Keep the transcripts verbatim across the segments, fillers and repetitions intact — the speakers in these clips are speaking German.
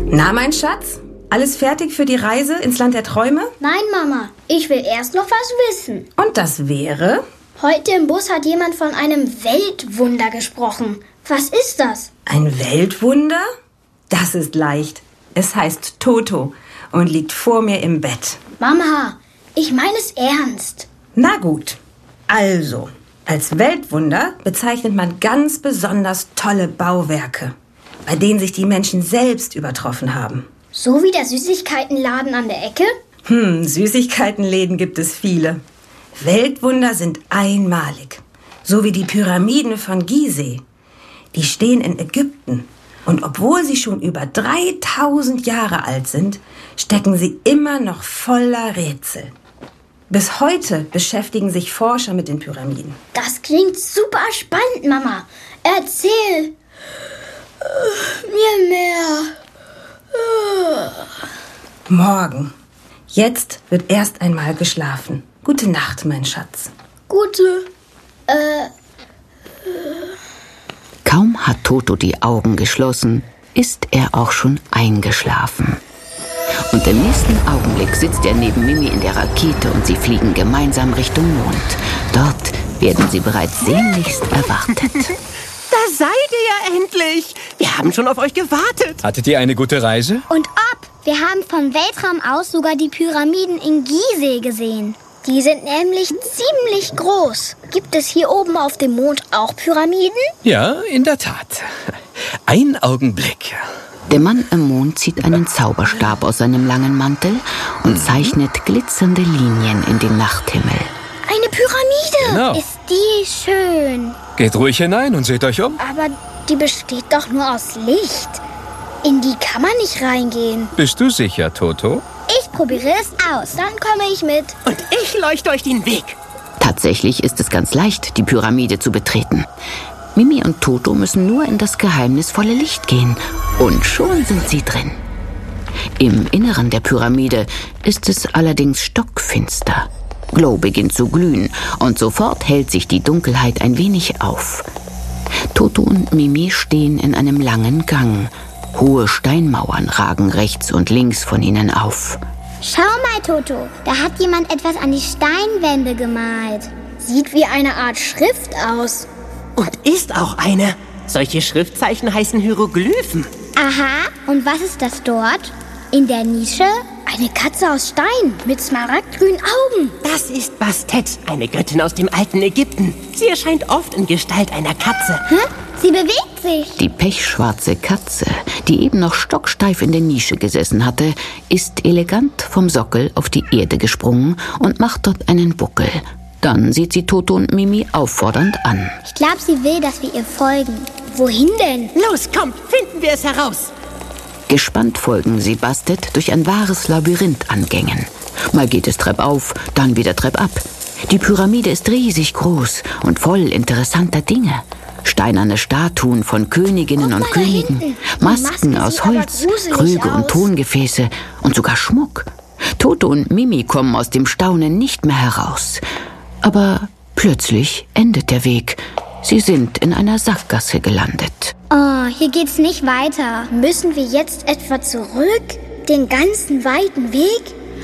Na, mein Schatz? Alles fertig für die Reise ins Land der Träume? Nein, Mama. Ich will erst noch was wissen. Und das wäre? Heute im Bus hat jemand von einem Weltwunder gesprochen. Was ist das? Ein Weltwunder? Das ist leicht. Es heißt Toto und liegt vor mir im Bett. Mama, ich meine es ernst. Na gut. Also, als Weltwunder bezeichnet man ganz besonders tolle Bauwerke, bei denen sich die Menschen selbst übertroffen haben. So wie der Süßigkeitenladen an der Ecke? Hm, Süßigkeitenläden gibt es viele. Weltwunder sind einmalig. So wie die Pyramiden von Gizeh. Die stehen in Ägypten. Und obwohl sie schon über dreitausend Jahre alt sind, stecken sie immer noch voller Rätsel. Bis heute beschäftigen sich Forscher mit den Pyramiden. Das klingt super spannend, Mama. Erzähl uh, mir mehr. Uh. Morgen. Jetzt wird erst einmal geschlafen. Gute Nacht, mein Schatz. Gute. Äh. Kaum hat Toto die Augen geschlossen, ist er auch schon eingeschlafen. Und im nächsten Augenblick sitzt er neben Mimi in der Rakete und sie fliegen gemeinsam Richtung Mond. Dort werden sie bereits sehnlichst erwartet. Da seid ihr ja endlich! Wir haben schon auf euch gewartet. Hattet ihr eine gute Reise? Und ob? Wir haben vom Weltraum aus sogar die Pyramiden in Gizeh gesehen. Die sind nämlich ziemlich groß. Gibt es hier oben auf dem Mond auch Pyramiden? Ja, in der Tat. Ein Augenblick. Der Mann im Mond zieht einen Zauberstab aus seinem langen Mantel und zeichnet glitzernde Linien in den Nachthimmel. Eine Pyramide! Genau. Ist die schön. Geht ruhig hinein und seht euch um. Aber die besteht doch nur aus Licht. In die kann man nicht reingehen. Bist du sicher, Toto? Ich probiere es aus, dann komme ich mit. Und ich leuchte euch den Weg. Tatsächlich ist es ganz leicht, die Pyramide zu betreten. Mimi und Toto müssen nur in das geheimnisvolle Licht gehen. Und schon sind sie drin. Im Inneren der Pyramide ist es allerdings stockfinster. Glow beginnt zu glühen und sofort hält sich die Dunkelheit ein wenig auf. Toto und Mimi stehen in einem langen Gang. Hohe Steinmauern ragen rechts und links von ihnen auf. Schau mal, Toto, da hat jemand etwas an die Steinwände gemalt. Sieht wie eine Art Schrift aus. Und ist auch eine. Solche Schriftzeichen heißen Hieroglyphen. Aha, und was ist das dort? In der Nische? Eine Katze aus Stein mit smaragdgrünen Augen. Das ist Bastet, eine Göttin aus dem alten Ägypten. Sie erscheint oft in Gestalt einer Katze. Hä? Sie bewegt sich. Die pechschwarze Katze, die eben noch stocksteif in der Nische gesessen hatte, ist elegant vom Sockel auf die Erde gesprungen und macht dort einen Buckel. Dann sieht sie Toto und Mimi auffordernd an. Ich glaube, sie will, dass wir ihr folgen. Wohin denn? Los, kommt, finden wir es heraus. Gespannt folgen sie Bastet durch ein wahres Labyrinth an Gängen. Mal geht es treppauf, dann wieder treppab. Die Pyramide ist riesig groß und voll interessanter Dinge. Steinerne Statuen von Königinnen und Königen, Masken aus Holz, Krüge und Tongefäße und sogar Schmuck. Toto und Mimi kommen aus dem Staunen nicht mehr heraus. Aber plötzlich endet der Weg. Sie sind in einer Sackgasse gelandet. Oh, hier geht's nicht weiter. Müssen wir jetzt etwa zurück? Den ganzen weiten Weg?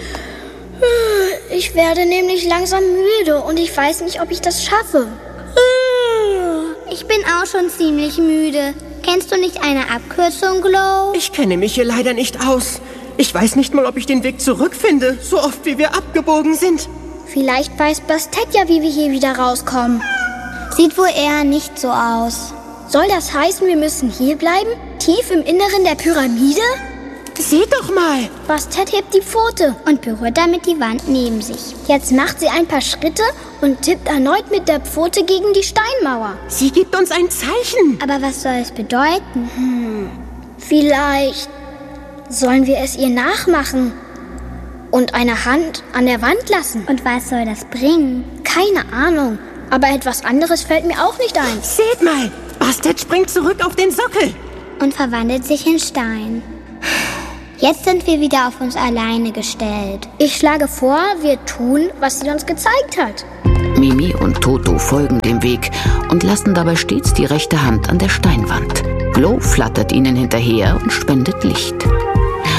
Ich werde nämlich langsam müde und ich weiß nicht, ob ich das schaffe. Ich bin auch schon ziemlich müde. Kennst du nicht eine Abkürzung, Glow? Ich kenne mich hier leider nicht aus. Ich weiß nicht mal, ob ich den Weg zurückfinde, so oft wie wir abgebogen sind. Vielleicht weiß Bastet ja, wie wir hier wieder rauskommen. Sieht wohl eher nicht so aus. Soll das heißen, wir müssen hier bleiben? Tief im Inneren der Pyramide? Seht doch mal. Bastet hebt die Pfote und berührt damit die Wand neben sich. Jetzt macht sie ein paar Schritte und tippt erneut mit der Pfote gegen die Steinmauer. Sie gibt uns ein Zeichen. Aber was soll es bedeuten? Hm, vielleicht sollen wir es ihr nachmachen und eine Hand an der Wand lassen. Und was soll das bringen? Keine Ahnung, aber etwas anderes fällt mir auch nicht ein. Seht mal, Bastet springt zurück auf den Sockel. Und verwandelt sich in Stein. Jetzt sind wir wieder auf uns alleine gestellt. Ich schlage vor, wir tun, was sie uns gezeigt hat. Mimi und Toto folgen dem Weg und lassen dabei stets die rechte Hand an der Steinwand. Glow flattert ihnen hinterher und spendet Licht.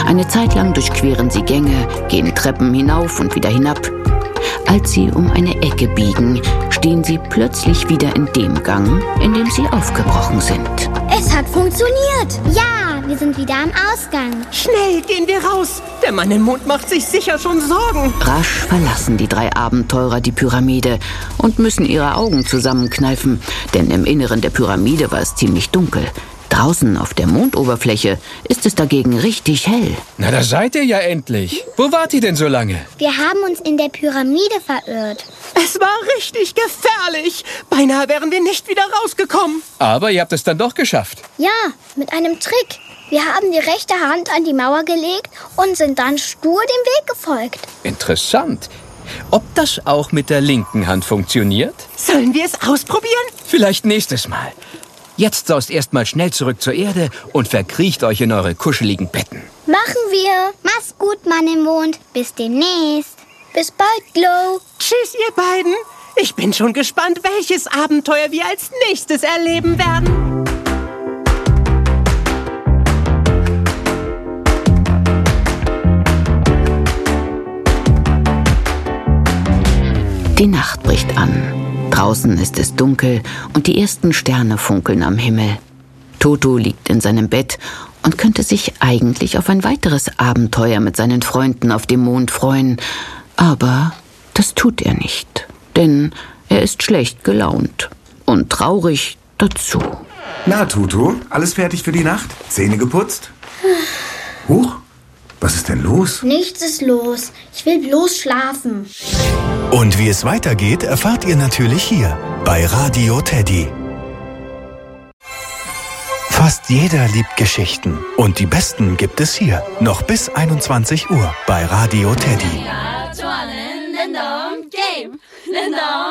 Eine Zeit lang durchqueren sie Gänge, gehen Treppen hinauf und wieder hinab. Als sie um eine Ecke biegen, stehen sie plötzlich wieder in dem Gang, in dem sie aufgebrochen sind. Es hat funktioniert. Ja, wir sind wieder am Ausgang. Schnell, gehen wir raus. Der Mann im Mond macht sich sicher schon Sorgen. Rasch verlassen die drei Abenteurer die Pyramide und müssen ihre Augen zusammenkneifen, denn im Inneren der Pyramide war es ziemlich dunkel. Draußen auf der Mondoberfläche ist es dagegen richtig hell. Na, da seid ihr ja endlich. Wo wart ihr denn so lange? Wir haben uns in der Pyramide verirrt. Es war richtig gefährlich. Beinahe wären wir nicht wieder rausgekommen. Aber ihr habt es dann doch geschafft. Ja, mit einem Trick. Wir haben die rechte Hand an die Mauer gelegt und sind dann stur dem Weg gefolgt. Interessant. Ob das auch mit der linken Hand funktioniert? Sollen wir es ausprobieren? Vielleicht nächstes Mal. Jetzt saust erstmal schnell zurück zur Erde und verkriecht euch in eure kuscheligen Betten. Machen wir. Mach's gut, Mann im Mond. Bis demnächst. Bis bald, Glow. Tschüss, ihr beiden. Ich bin schon gespannt, welches Abenteuer wir als nächstes erleben werden. Die Nacht bricht an. Draußen ist es dunkel und die ersten Sterne funkeln am Himmel. Toto liegt in seinem Bett und könnte sich eigentlich auf ein weiteres Abenteuer mit seinen Freunden auf dem Mond freuen. Aber das tut er nicht, denn er ist schlecht gelaunt und traurig dazu. Na, Toto, alles fertig für die Nacht? Zähne geputzt? Huch, was ist denn los? Nichts ist los. Ich will bloß schlafen. Und wie es weitergeht, erfahrt ihr natürlich hier bei Radio Teddy. Fast jeder liebt Geschichten und die besten gibt es hier. Noch bis einundzwanzig Uhr bei Radio Teddy.